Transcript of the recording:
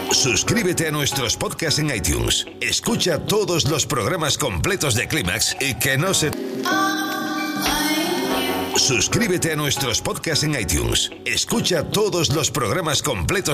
Suscríbete a nuestros podcasts en iTunes. Escucha todos los programas completos de Clímax y que no se... Suscríbete a nuestros podcasts en iTunes. Escucha todos los programas completos